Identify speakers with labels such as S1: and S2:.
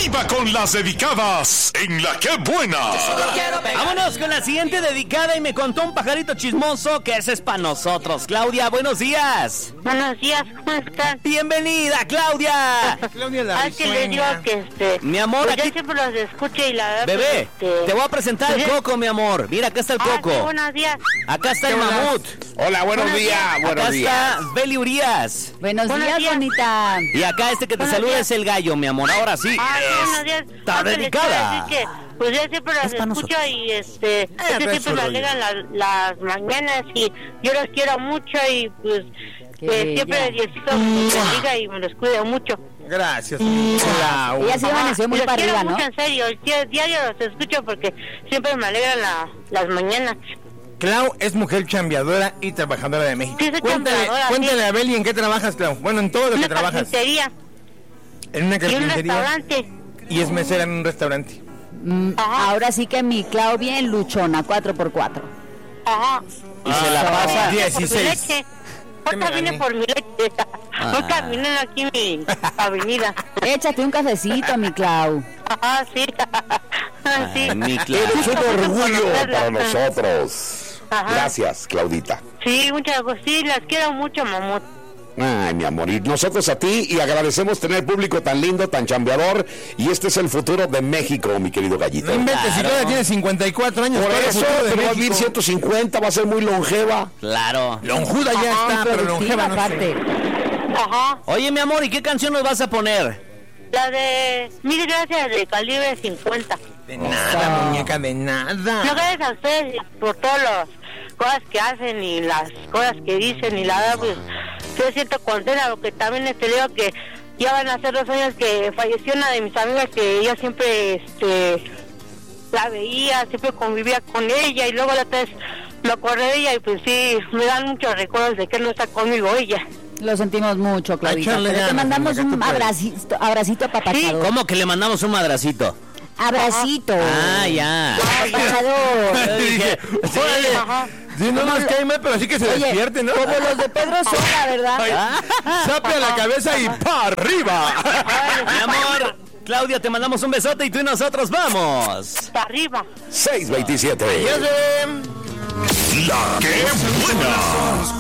S1: arriba con las dedicadas en La Que Buena.
S2: Vámonos con la siguiente dedicada y me contó un pajarito chismoso que ese es para nosotros. Claudia, buenos días.
S3: Buenos días, ¿cómo están?
S2: Bienvenida, Claudia.
S4: Claudia la
S3: Ay, que les digo que
S2: Mi amor,
S3: pues
S2: aquí...
S3: yo siempre los escucho y la verdad...
S2: Bebé,
S3: pues,
S2: te voy a presentar el coco, mi amor. Mira, acá está el coco.
S3: Sí, buenos días.
S2: Acá está el mamut.
S4: Hola, buenos días.
S2: Acá está Beli Urias.
S5: Buenos días, bonita.
S2: Y acá este que te
S3: Buenos
S2: saluda
S3: días.
S2: es el gallo, mi amor. Ahora sí.
S3: Buenos días.
S2: Está
S3: Antes les quiero
S2: dedicada.
S3: decir que, pues yo siempre los escucho y siempre me alegran las mañanas y yo los quiero mucho y pues siempre Diosito me bendiga y me los cuida mucho.
S4: Gracias.
S5: Ella sí amaneció muy
S3: Los
S5: para
S3: quiero
S5: arriba,
S3: mucho,
S5: ¿no?
S3: en serio, diario los escucho porque siempre me alegran las mañanas.
S4: Clau es mujer chambeadora y trabajadora de México.
S3: Sí, soy chambeadora,
S4: Cuéntale
S3: sí.
S4: a Beli en qué trabajas, Clau. Bueno, en todo lo que
S3: Una
S4: trabajas.
S3: carpintería
S4: En una
S3: y un
S4: carpintería.
S3: restaurante.
S4: Y es mesera en un restaurante.
S3: Ajá.
S5: Ahora sí que mi Clau bien luchona, 4x4.
S3: Ajá.
S2: Y se la pasa.
S4: 16.
S3: Por mi leche. Ahorita vine por mi leche. Voy caminando aquí en mi avenida.
S5: Échate un cafecito, mi Clau.
S3: Ajá, sí. Sí.
S2: Mi Clau.
S6: Eres un orgullo
S3: conocerla.
S6: para nosotros.
S3: Ajá.
S6: Gracias, Claudita.
S3: Sí, muchas gracias. Sí, las quiero mucho, mamut.
S6: Ay, mi amor, y nosotros a ti, y agradecemos tener público tan lindo, tan chambeador, y este es el futuro de México, mi querido Gallito.
S4: No inventes, si
S2: Claro.
S4: todavía tiene 54 años.
S6: Por
S4: todo el
S6: eso,
S4: futuro de
S6: pero va a vivir
S4: México.
S6: 150, va a ser muy longeva.
S2: Claro.
S4: Lonjuda ya está, pero longeva no sé.
S5: aparte.
S3: Ajá.
S2: Oye, mi amor, ¿y qué canción nos vas a poner?
S3: La de Mil Gracias de Calibre 50.
S4: De nada, muñeca, de
S3: No,
S4: nada.
S3: gracias a ustedes por todas las cosas que hacen y las cosas que dicen y la verdad, pues, yo siento contenta porque también le digo que ya van a ser 2 años que falleció una de mis amigas que yo siempre, la veía, siempre convivía con ella y luego la otra vez me acordé de ella y pues sí, me dan muchos recuerdos de que no está conmigo ella.
S5: Lo sentimos mucho, Claudita.
S4: Échale
S5: Pero te
S4: ganas,
S5: mandamos
S4: muñeca, tú
S5: un
S4: puedes.
S5: abracito apapachador.
S2: ¿Cómo que le mandamos un madracito?
S5: Abracito.
S2: Ah, ya.
S5: Apapachador.
S2: Dije,
S4: Órale.
S3: Ajá.
S4: Sí, no nos cae mal, pero sí que se
S5: Oye,
S4: despierte, ¿no?
S5: como los de Pedro Sola, ¿verdad?
S4: Sape a la cabeza y ¡pa' arriba!
S2: Mi amor, Claudia, te mandamos un besote y tú y nosotros vamos.
S3: Para arriba.
S6: 627.
S4: Ya sé.
S1: La Que Buena.